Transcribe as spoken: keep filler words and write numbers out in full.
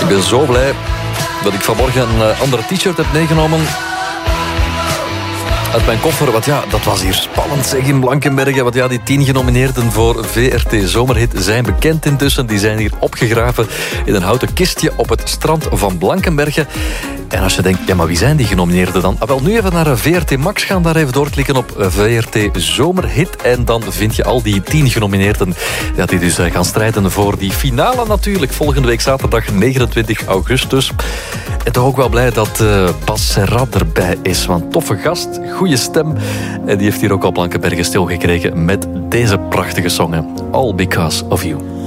Ik ben zo blij dat ik vanmorgen een andere t-shirt heb meegenomen uit mijn koffer. Want ja, dat was hier spannend zeg in Blankenberge. Want ja, die tien genomineerden voor V R T Zomerhit zijn bekend intussen. Die zijn hier opgegraven in een houten kistje op het strand van Blankenberge. En als je denkt, ja, maar wie zijn die genomineerden dan? Ah, wel, nu even naar V R T Max gaan, daar even doorklikken op V R T Zomerhit. En dan vind je al die tien genomineerden ja, die dus gaan strijden voor die finale natuurlijk. Volgende week zaterdag negenentwintig augustus. En toch ook wel blij dat uh, Bas Serrat erbij is. Want toffe gast, goede stem. En die heeft hier ook al Blankenberge stilgekregen met deze prachtige song. All Because of You.